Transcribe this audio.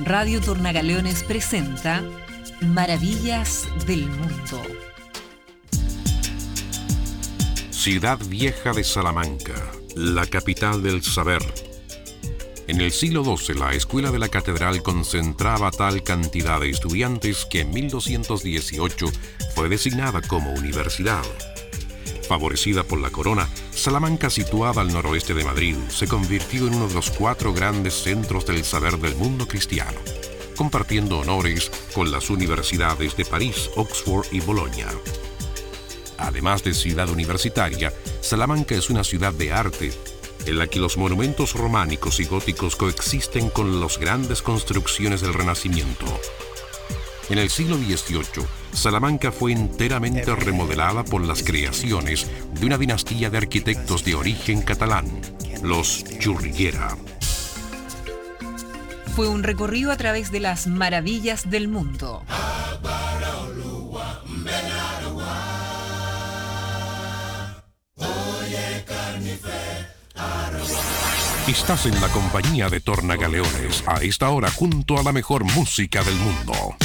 Radio Tornagaleones presenta Maravillas del Mundo. Ciudad Vieja de Salamanca, la capital del saber. En el siglo XII, la escuela de la catedral concentraba tal cantidad de estudiantes que en 1218 fue designada como universidad. Favorecida por la corona, Salamanca, situada al noroeste de Madrid, se convirtió en uno de los 4 grandes centros del saber del mundo cristiano, compartiendo honores con las universidades de París, Oxford y Bolonia. Además de ciudad universitaria, Salamanca es una ciudad de arte, en la que los monumentos románicos y góticos coexisten con las grandes construcciones del Renacimiento. En el siglo XVIII, Salamanca fue enteramente remodelada por las creaciones de una dinastía de arquitectos de origen catalán, los Churriguera. Fue un recorrido a través de las maravillas del mundo. Estás en la compañía de Tornagaleones, a esta hora junto a la mejor música del mundo.